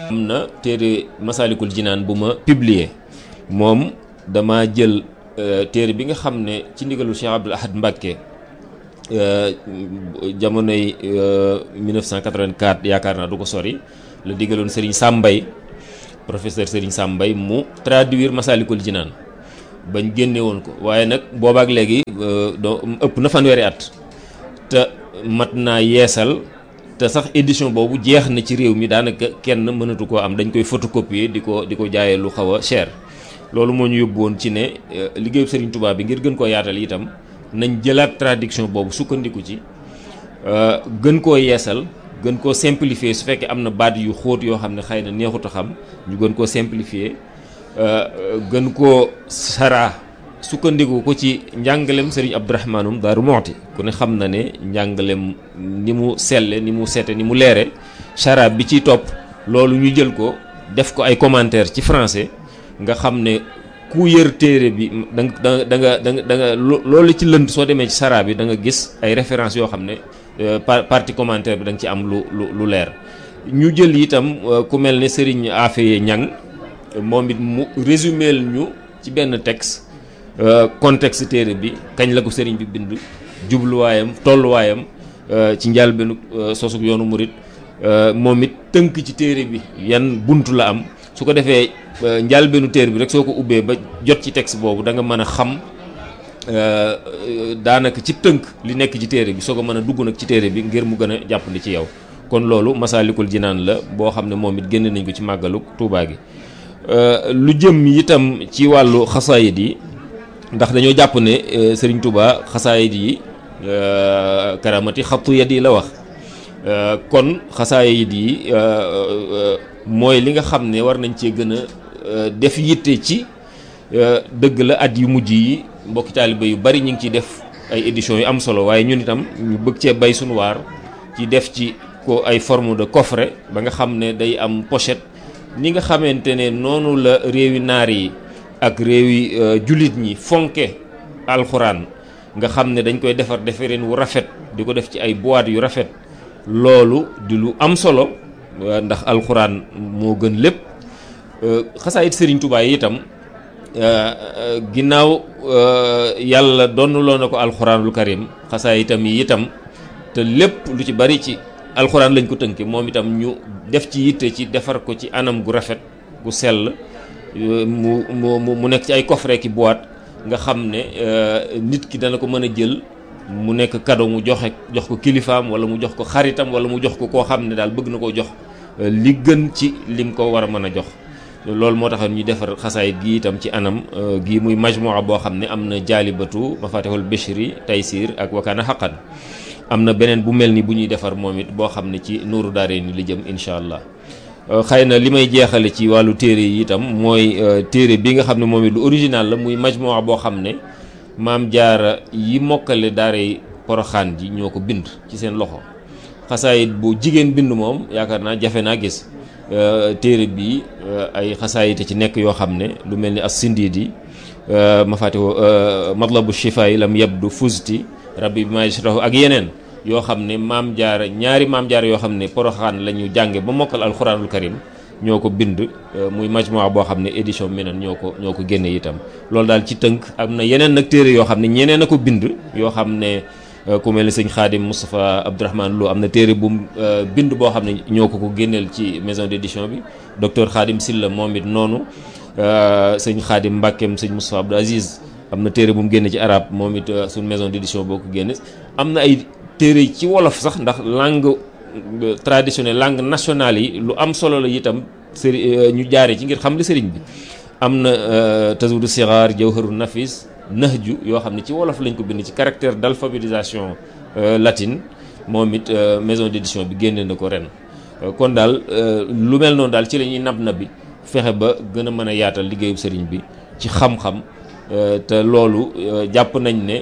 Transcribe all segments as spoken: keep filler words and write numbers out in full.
am na téere Masaalikul Jinaan bu ma publier moom dama jël téere bi nga xam ne ci ndigalu Cheikh Abdoul Ahad Mbacké jamonoy mille neuf cent quatre-vingt-quatre yaakaar naa du ko sori la digaloon Serigne Sambay professeur Serigne Sambay mu traduire Masaalikul Jinaan bañ génne woon ko waaye nag boobaak léegi doo ëpp na fanweeri at te mat naa yeesal te sax édition boobu jeex na ci réew mi daanaka kenn mënatu koo am dañ koy photocopier di ko di ko jaayee lu xaw a cher loolu moo ñu yóbbu woon ci ne liggéeyu Serigne Touba bi ngir gën koo yaatal itam nañ jëlaat traduction boobu sukkandiku ci gën koo yeesal gën koo simplifier su fekkee am na baat yu xóot yoo xam ne xëy na neexut a xam ñu gën koo simplifier gën koo saraa sukkandiku ko ci njàngalem Serigne Abdourahmanum Daaru Muxti ku ne xam na ne njàngalem ni mu selle ni mu sete ni mu leere saraa bi ciy topp loolu ñu jël ko def ko ay commentaire ci français nga xam ne ku yër téere bi da nga da nga da nga da nga loolu ci lënd soo demee ci saraa bi da nga gis ay références yoo xam ne partie commentaire bi da nga ci am lu lu lu leer ñu jël itam ku mel ne Serigne Afeye Ñang moom it mu résuméel ñu ci benn texte contexte téere bi kañ la ko sëriñ bi bind jubluwaayam tolluwaayam ci njëlbéenu sosug yoonu murit moom it tënk ci téere bi yan buntu la am su ko defee njëlbéenu téere bi rek soo ko ubbee ba jot ci texte boobu da nga mën a xam daanaka ci tënk li nekk ci téere bi soo ko mën a dugg nag ci téere bi ngir mu gën a jàppandi ci yow kon loolu Masaalikul Jinaan la boo xam ne moom it génne nañ ko ci màggalu Tuubaa gi lu jëm itam ci wàllu xasaayid yi ndax dañoo jàpp ne Serigne Touba xasaayid yi karamati xattu yad yi la wax kon xasaayid yi mooy li nga xam ne war nañ cee gën a def yitte ci dëgg la at yu mujj yi mbokki taaliba yu bari ñu ngi ciy def ay éditions yu am solo waaye ñun itam ñu bëgg cee bay suñu waar ci def ci ko ay forme de coffret ba nga xam ne day am pochette ni nga xamante ne noonu la réewi naar yi ak réewi jullit ñi fonke alxuraan nga xam ne dañ koy defar defareen wu rafet di ko def ci ay boîte yu rafet loolu di lu am solo ndax alxuraan moo gën lépp xasaayit Serigne Touba yi itam ginnaaw yàlla donnuloo na ko alxuraanul karim xasaayitam yi itam te lépp lu ci bari ci alxuraan lañ ko tënke moom itam ñu def ci yitte ci defar ko ci anam gu rafet gu sell mu mu mu nekk ci ay coffret ki boîte nga xam ne nit ki dana ko mën a jël mu nekk cadeau mu joxe jox ko kilifaam wala mu jox ko xaritam wala mu jox ko koo xam ne daal bëgg na koo jox li gën ci lim ko war a mën a jox loolu moo tax ñu defar xasaayit gi itam ci anam gi muy majmua boo xam ne am na jaalibatu mafatihul bishri taysir ak wakaana xaqan am na beneen bu mel ni bu ñuy defar moom it boo xam ne ci nuuru daare ni li jëm incha allah xëy na li may jeexale ci wàllu téere yi itam mooy téere bi nga xam ne moom it lu original la muy majmua boo xam ne maam jaara yi mokkale daare poroxaan ji ñoo ko bind ci seen loxo xasaayit bu jigéen bind moom yaakaar naa jafe naa gis téere bi ay xasaayite ci nekk yoo xam ne lu mel ni as sindiidi mafaatihu matlabu shifaay lam yabdu fusti rabbi bi may sitahu ak yeneen yoo xam ne maam jaara ñaari maam jaara yoo xam ne poroxaan la ñu jànge ba mokkal alxuraanul karim ñoo ko bind muy majmua boo xam ne édition Minan ñoo ko ñoo ko génne itam loolu daal ci tënk am na yeneen nag téere yoo xam ne ñeneen a ko bind yoo xam ne ku mel ni sëñ Xaadim Moustapha Abdourahmane Lo am na téere bu bind boo xam ne ñoo ko ko génneel ci maison d'édition bi docteur Xaadim Silla moom it noonu sëñ Xaadim Mbàkkeem sëñ Moustapha Abdou Aziz am na téere bu mu génne ci arab moom it suñ maison d'édition boo ko génne am na ay téere ci wolof sax ndax langue traditionnelle langue nationale yi lu am solo la itam sëri ñu jaaree ci ngir xam li sëriñ bi am na Tazawudu Sixaar Jawharu Nafis Nahju yoo xam ne ci wolof lañ ko bind ci caractère d'alphabétisation latine moom it maison d'édition bi génne na ko ren kon daal lu mel noonu daal ci la ñuy nab na bi fexe ba gën a mën a yaatal liggéeyu sëriñ bi ci xam-xam te loolu jàpp nañ ne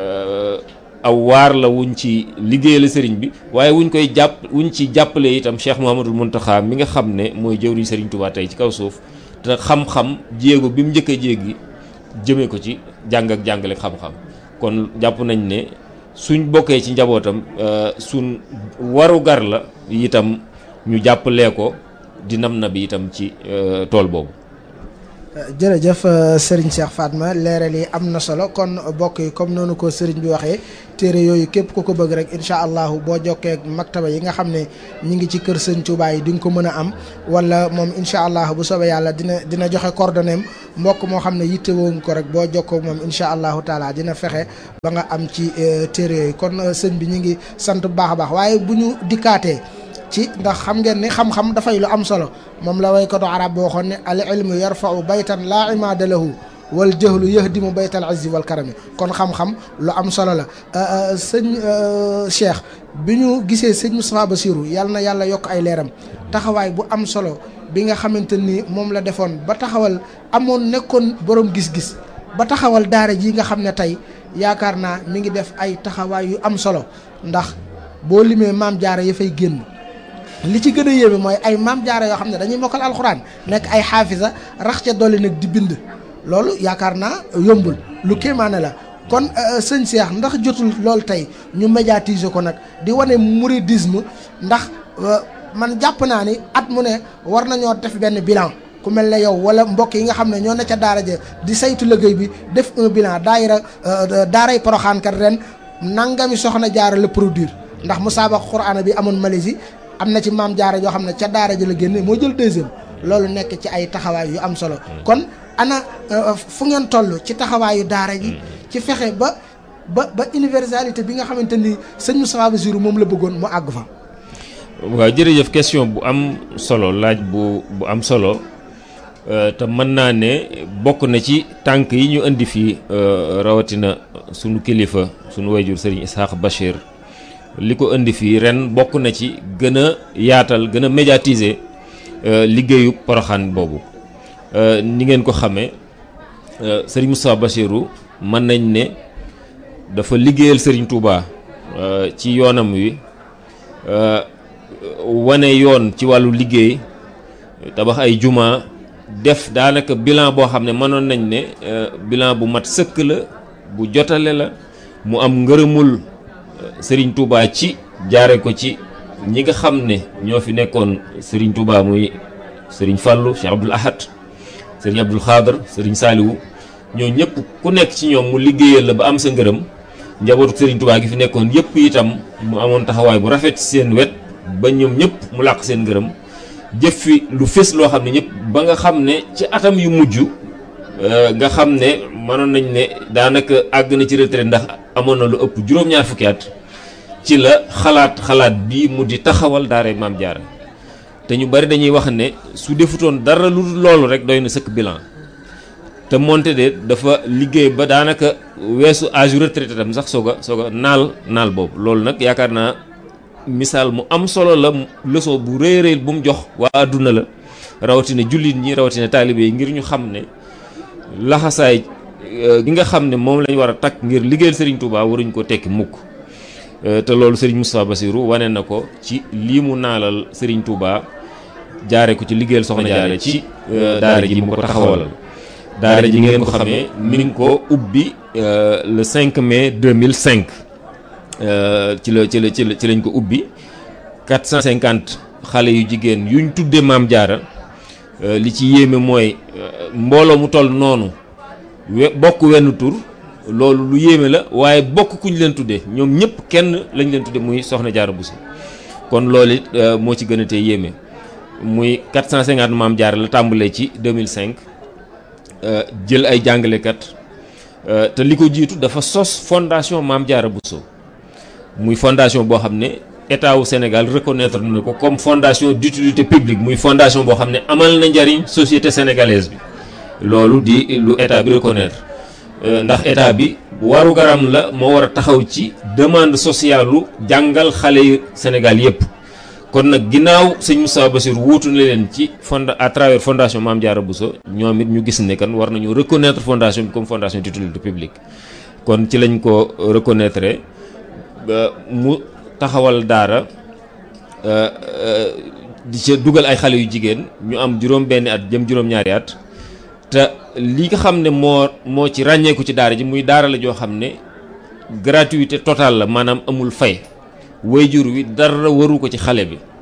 aw waar la wuñ ci liggéeyal sëriñ bi waaye wuñ koy jàpp wuñ ci jàppale itam Cheikh Mouhamadul Mountakha mi nga xam ne mooy jëwriñ sëriñ Touba tey ci kaw suuf te xam-xam jéego bi mu njëkk a jéegi jëmee ko ci jàng ak jàngale xam-xam kon jàpp nañ ne suñ bokkee ci njabootam suñ waru gar la itam ñu jàppalee ko di nam na bi itam ci tool boobu. jërëjëf Serigne Cheikh Fatma leeral yi am na solo kon bokk yi comme noonu ko Serigne bi waxee téere yooyu képp ku ko bëgg rek incha allahu boo jokkee ak maktaba yi nga xam ne ñi ngi ci kër Sëñ Touba yi di nga ko mën a am wala moom incha allah bu soobee yàlla dina dina joxe coordonnées mbokk moo xam ne yitte woon ko rek boo jokkoo moom incha allahu taala dina fexe ba nga am ci téere yooyu kon sëñ bi ñu ngi sant bu baax a baax waaye bu ñu dikkaatee ci ndax xam ngeen ni xam-xam dafay lu am solo moom la waykatu arab boo waxoon ne al ilmu yarfau baytan laa imaada lahu wal jahlu yahdimu baytal izzi wal karami kon xam-xam lu am solo la sëñ Cheikh bi ñu gisee sëñ Moustapha Bassirou yàlla na yàlla yokk ay leeram taxawaay bu am solo bi nga xamante ni moom la defoon ba taxawal amoon nekkoon borom gis-gis ba taxawal daara ji nga xam ne tey yaakaar naa mi ngi def ay taxawaay yu am solo ndax boo limee maam jaara ya fay génn li ci gën a yéeme mooy ay maam jaara yoo xam ne dañuy mokkal alxuraan nekk ay xaafisa rax ca dolli nag di bind loolu yaakaar naa yombul lu kéemaane la kon sëñ Cheikh ndax jotul loolu tey ñu médiatiser ko nag di wane mouridisme ndax man jàpp naa ni at mu ne war nañoo def benn bilan ku mel ne yow wala mbokk yi nga xam ne ñoo ne ca daara ja di saytu liggéey bi def un bilan daayira daaray Poroxaan kat ren nangami soxna jaara la produire ndax musaabaqa Qur'aan bi amoon Malaisie am na ci maam jaara yoo xam ne ca daara ji la génne moo jël deuxième loolu nekk ci ay taxawaay yu am solo kon ana fu ngeen toll ci taxawaayu daara ji ci fexe ba ba ba universalité bi nga xamante ni sëñ Moustapha Bassirou moom la bëggoon mu àgg fa. waaw jërëjëf question bu am solo laaj bu bu am solo te mën naa ne bokk na ci tànk yi ñu indi fii rawatina sunu kilifa sunu wayjur Serigne Ishaq Bachir. li ko indi fii ren bokk na ci gën a yaatal gën a médiatiser liggéeyu Poroxaan boobu ni ngeen ko xamee Serigne Moustapha Bassirou mën nañ ne dafa liggéeyal Serigne Touba ci yoonam wi wane yoon ci wàllu liggéey tabax ay juma def daanaka bilan boo xam ne mënoon nañ ne bilan bu mat sëkk la bu jotale la mu am ngërëmul Serigne Touba ci jaare ko ci ñi nga xam ne ñoo fi nekkoon Serigne Touba muy Serigne Fallou Cheikh Abdoul Ahad Serigne Abdoul Khadr Serigne Saliou ñoo ñëpp ku nekk ci ñoom mu liggéeyal la ba am sa ngërëm njabootu Serigne Touba gi fi nekkoon yëpp itam mu amoon taxawaay bu rafet ci seen wet ba ñoom ñëpp mu làq seen ngërëm jëf fi lu fés loo xam ne ñëpp ba nga xam ne ci atam yu mujj nga xam ne mënoon nañ ne daanaka àgg na ci retraite ndax amoon na lu ëpp juróom-ñaar fukki at ci la xalaat xalaat bi mu di taxawal daara Maam Jaara te ñu bari dañuy wax ne su defutoon dara lu loolu rek doy na sëkk bilan te moonte de dafa liggéey ba daanaka weesu âge retraité tam sax soog a soog a naal naal boobu loolu nag yaakaar naa misaal mu am solo la leçon bu rëy rëy bu mu jox waa àdduna la rawatina jullit ñi rawatina taalibe yi ngir ñu xam ne laxasaay gi nga xam ne moom lañ war a takk ngir liggéeyal Serigne Touba waruñ ko tekki mukk te loolu Serigne Moustapha Bassirou wane na ko ci lii mu naalal Serigne Touba jaare ko ci liggéeyal soxna jaare ci daara ji mu ko taxawalal daara ji ngeen ko xamee mi ngi ko ubbi le cinq mai deux mille cinq ci la ci la ci la ci lañ ko ubbi quatre cent cinquante xale yu jigéen yuñ tuddee Maam Jaara li ci yéeme mooy mbooloo mu toll noonu we bokk wenn tur loolu lu yéeme la waaye bokk kuñ leen tuddee ñoom ñëpp kenn lañ leen tuddee muy Soxna Jaara Bousso kon loolu it moo ci gën a tee yéeme muy quatre cent cinquante Maam Jaara la tàmbalee ci deux mille cinq jël ay jàngalekat te li ko jiitu dafa sos fondation Maam Jaara Bousso muy fondation boo xam ne état wu Sénégal reconnaître na ko comme fondation d'utilité publique muy fondation boo xam ne amal na njariñ société sénégalaise bi loolu di lu état bi reconnaître ndax état bi waru garam la moo war a taxaw ci demande sociale lu jàngal xale yu Sénégal yépp kon nag ginnaaw sëñ Moustapha Bassirou wuutu na leen ci fond à travers fondation Maam Jaara Bousso ñoom it ñu gis ne kan war nañu reconnaître fondation bi comme fondation d'utilité publique kon ci lañ ko reconnaître mu taxawal daara di ca dugal ay xale yu jigéen ñu am juróom benni at jëm juróom-ñaari at te li nga xam ne moo moo ci ràññeeku ci daara ji muy daara la joo xam ne gratuité totale la maanaam amul fay wayjur wi dara waru ko ci xale bi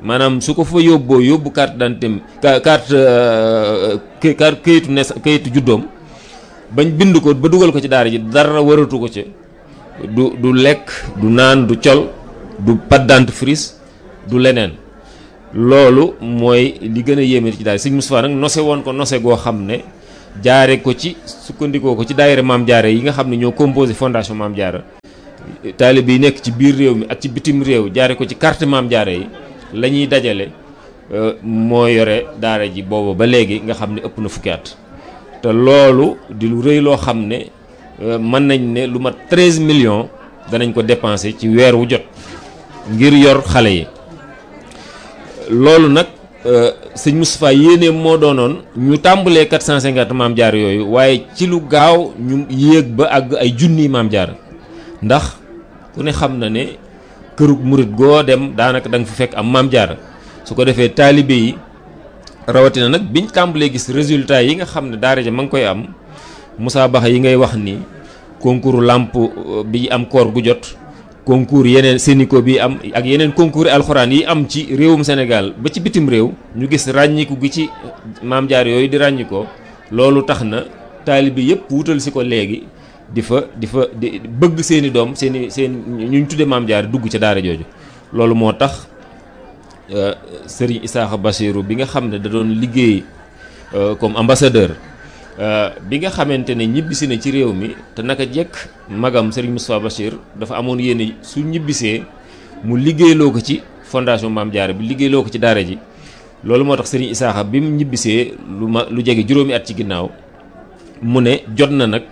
maanaam su ko fa yóbboo yóbbu carte d'identité carte carte kayitu nes kayitu juddoom bañ bind ko ba dugal ko ci daara ji dara waratu ko ci du du lekk du naan du col du pâte dentifrice du leneen loolu mooy li gën a yéeme ci daara Sëñ Moustapha nag nose woon ko nose goo xam ne jaare ko ci sukkandikoo ko ci daayira Maam Jaara yi nga xam ne ñoo composé fondation Maam Jaara taalibe yi nekk ci biir réew mi ak ci bitim réew jaare ko ci carte Maam Jaara yi la ñuy dajale moo yore daara ji boobu ba léegi nga xam ne ëpp na fukki at te loolu di lu rëy loo xam ne mën nañ ne lu mat treize millions danañ ko dépenser ci weer wu jot ngir yor xale yi loolu nag sëñ Moustapha yéene moo doonoon ñu tàmbalee quatre cent cinquante Maam Jaara yooyu waaye ci lu gaaw ñu yéeg ba àgg ay junniy Maam Jaara ndax ku ne xam na ne kërug murit goo dem daanaka da nga fa fekk am Maam Jaara su ko defee taalibe yi rawatina nag biñ tàmbalee gis résultat yi nga xam ne daara ja ma ngi koy am musaabaxa yi ngay wax ni concours làmp bi am koor gu jot concours yeneen Sénico bi am ak yeneen concours alxuraan yi am ci réewum Sénégal ba ci bitim réew ñu gis ràññiku gi ci Maam Jaara yooyu di ràññikoo loolu tax na taalibe yëpp wutal si ko léegi di fa di fa di bëgg seeni doom seeni seen ñu ñu tuddee Maam Jaara dugg ca daara jooju loolu moo tax Serigne Issakha Bassirou bi nga xam ne da doon liggéey comme ambassadeur bi nga xamante ne ñibbisi na ci réew mi te naka jekk magam Serigne Moustapha Bachir dafa amoon yéene su ñibbisee mu liggéeyloo ko ci fondation Maam Jaara bi liggéeyloo ko ci daara ji loolu moo tax Serigne Issakha bi mu ñibbisee lu ma lu jege juróomi at ci ginnaaw mu ne jot na nag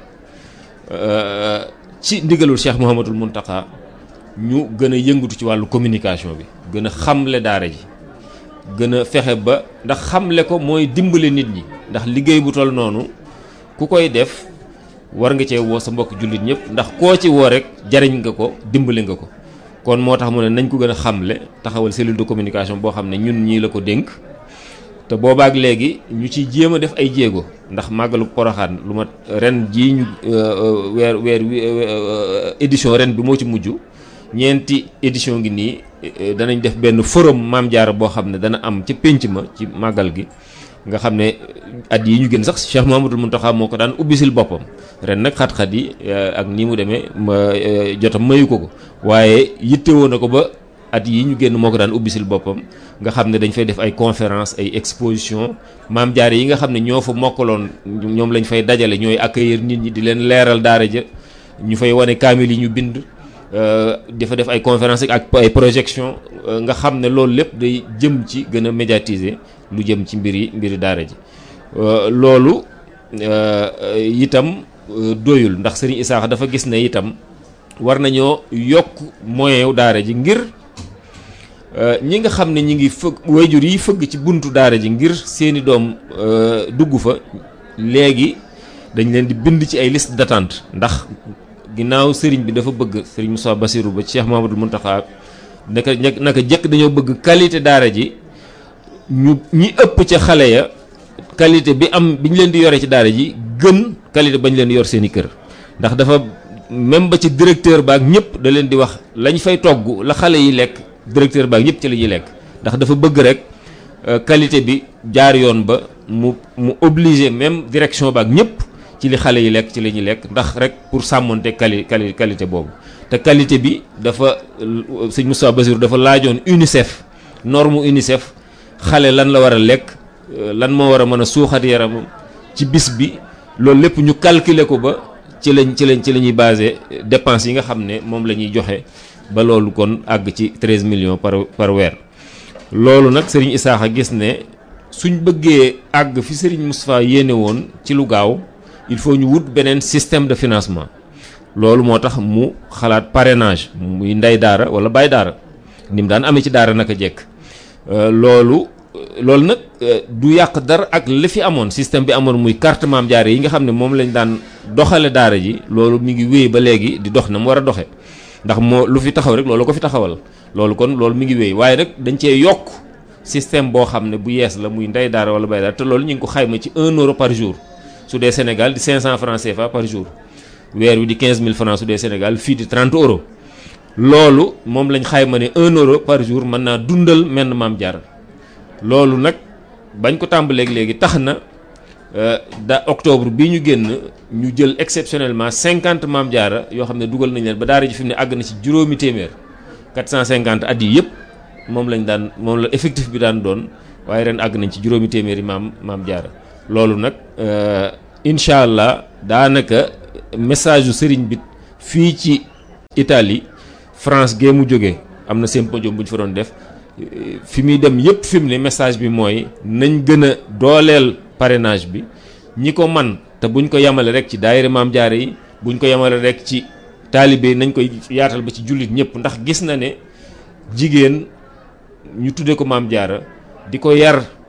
ci ndigalul Cheikh Mouhamadoul Mountakha ñu gën a yëngatu ci wàllu communication bi gën a xamle daara ji gën a fexe ba ndax xamle ko mooy dimbale nit ñi ndax liggéey bu toll noonu ku koy def war nga cee woo sa mbokk jullit ñëpp ndax koo ci woo rek jariñ nga ko dimbale nga ko kon moo tax mu ne nañ ko gën a xamle taxawal cellule de communication boo xam ne ñun ñii la ko dénk te boobaak léegi ñu ciy jéem a def ay jéego ndax màggalu Poroxaan lu ma ren jii ñu weer weer édition ren bi moo ci mujj ñeenti édition ngi nii danañ def benn forum Maam Jaara boo xam ne dana am ca pénc ma ci màggal gi nga xam ne at yi ñu gën sax Cheikh Mouhamadoul Mountakha moo ko daan ubbisil boppam ren nag xat-xat yi ak ni mu demee ma jotam mayu ko ko waaye yittewoo na ko ba at yi ñu génn moo ko daan ubbisil boppam nga xam ne dañ fay def ay conférence ay exposition Maam Jaara yi nga xam ne ñoo fa mokkaloon ñoom lañ fay dajale ñooy accueillir nit ñi di leen leeral daara ja ñu fay wane kaamil yi ñu bind dafa def ay conférence ak ay projection nga xam ne loolu lépp day jëm ci gën a médiatiser lu jëm ci mbiri mbiri daara ji loolu itam doyul ndax Serigne Issakha dafa gis ne itam war nañoo yokk moyen wu daara ji ngir ñi nga xam ne ñi ngi fëgg wayjur yi fëgg ci buntu daara ji ngir seeni doom dugg fa léegi dañ leen di bind ci ay liste d'attente ndax ginnaaw sëriñ bi dafa bëgg sëriñ Moustapha Bassirou ba Cheikh Mouhamadoul Mountakha naka naka jëkk dañoo bëgg qualité daara ji ñu ñi ëpp ca xale ya qualité bi am bi ñu leen di yore ci daara ji gën qualité bañ leen yor seen i kër ndax dafa même ba ci directeur baak ñëpp da leen di wax lañ fay togg la xale yi lekk directeur baak ñëpp ci la ñuy lekk ndax dafa bëgg rek qualité bi jaar yoon ba mu mu obligé même direction baak ñëpp ci li xale yi lekk ci la ñuy lekk ndax rek pour sàmmonte quali quali qualité boobu te qualité bi dafa sëñ Moustapha Bassirou dafa laajoon UNICEF norme UNICEF xale lan la war a lekk lan moo war a mën a suuxat yaramam ci bis bi loolu lépp ñu calculer ko ba ci lañ ci lañ ci la ñuy basé dépenses yi nga xam ne moom la ñuy joxe ba loolu kon àgg ci treize millions par par weer loolu nag Serigne Issakha gis ne suñ bëggee àgg fi Serigne Moustapha yéene woon ci lu gaaw il faut ñu wut beneen système de financement loolu moo tax mu xalaat parrainage muy ndey daara wala baay daara ni mu daan amee ci daara naka jekk loolu loolu nag du yàq dara ak li fi amoon système bi amoon muy carte Maam Jaara yi nga xam ne moom lañ daan doxale daara ji loolu mi ngi wéy ba léegi di dox na mu war a doxe ndax moo lu fi taxaw rek loolu ko fi taxawal loolu kon loolu mi ngi wéy waaye nag dañ cee yokk système boo xam ne bu yees la muy ndey daara wala baay daara te loolu ñu ngi ko xayma ci un euro par jour su dee Sénégal di cinq cents francs C F A par jour weer wi di quinze mille francs su dee Sénégal fii di trente euros loolu moom lañ xayma ne un euro par jour mën naa dundal menn Maam Jaara loolu nag bañ ko tàmbaleeg léegi tax na da octobre bii ñu génn ñu jël exceptionnellement cinquante Maam Jaara yoo xam ne dugal nañ leen ba daara ji fi mu ne àgg na ci juróomi téeméer quatre cent cinquante at yi yëpp moom lañ daan moom la effectif bi daan doon waaye ren àgg nañ ci juróomi téeméeri maam Maam Jaara loolu nag incha allah daanaka message yu sëriñ bi fii ci Italie France gee mu jógee am na symposium bu ñu fa doon def fi muy dem yëpp fi mu ne message bi mooy nañ gën a dooleel parrainage bi ñi ko man te buñ ko yemale rek ci daayira Maam Jaara yi buñ ko yemale rek ci taalibe yi nañ koy yaatal ba ci jullit ñëpp ndax gis na ne jigéen ñu tuddee ko Maam Jaara di ko yar